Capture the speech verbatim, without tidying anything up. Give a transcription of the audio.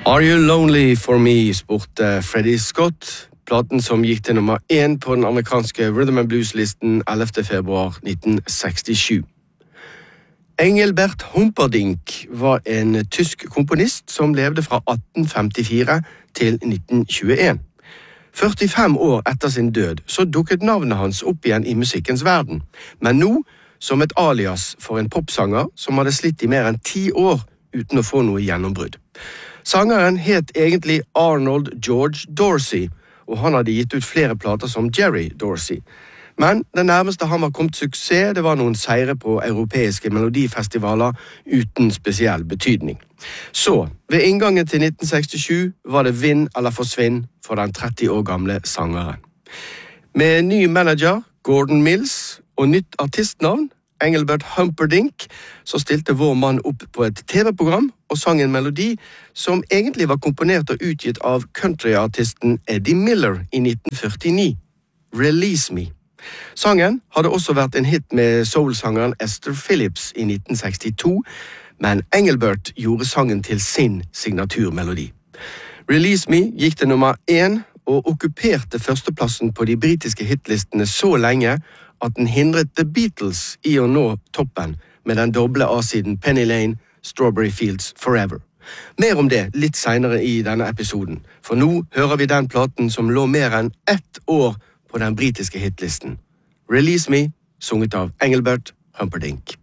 Are You Lonely For Me spurte Freddie Scott, platen som gikk til nummer én på den amerikanske Rhythm and Blues-listen ellevte februar nitten sekstisju. Engelbert Humperdinck var en tysk komponist som levde fra atten femtifire til nitten tjueen. førtifem år etter sin død så dukket navnet hans opp igjen i musikkens verden, men nå som et alias for en popsanger som hadde slitt i mer enn ti år uten å få noe gjennombrudd. Sangeren het egentlig Arnold George Dorsey, og han hadde gitt ut flere plater som Jerry Dorsey. Men det nærmeste han var kommet suksess, det var noen seire på europeiske melodifestivaler uten spesiell betydning. Så, ved inngangen til nitten sekstisju var det vinn eller forsvinn for den tretti år gamle sangeren. Med ny manager, Gordon Mills, og nytt artistnavn, Engelbert Humperdinck, så stilte vår mann opp på et T V-program og sang en melodi som egentlig var komponert og utgitt av countryartisten Eddie Miller i nitten førtini, Release Me. Sangen hadde også vært en hit med soul-sangeren Esther Phillips i nitten sekstito, men Engelbert gjorde sangen til sin signaturmelodi. Release Me gikk til nummer én og okkuperte førsteplassen på de britiske hitlistene så lenge at den hindret The Beatles i å nå toppen med den doble A-siden Penny Lane, Strawberry Fields Forever. Mer om det litt senere i denne episoden, for nå hører vi den platen som lå mer enn ett år på den britiske hitlisten. Release Me, sunget av Engelbert Humperdinck.